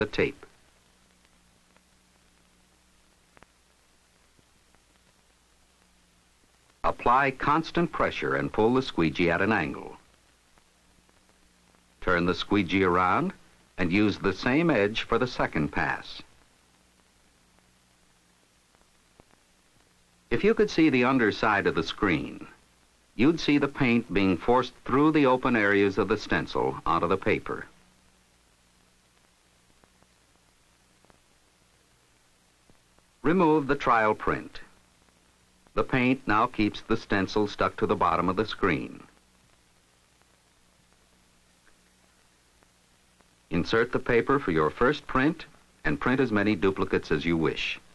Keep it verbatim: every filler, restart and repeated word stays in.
the tape. Apply constant pressure and pull the squeegee at an angle. Turn the squeegee around and use the same edge for the second pass. If you could see the underside of the screen, you'd see the paint being forced through the open areas of the stencil onto the paper. Remove the trial print. The paint now keeps the stencil stuck to the bottom of the screen. Insert the paper for your first print and print as many duplicates as you wish.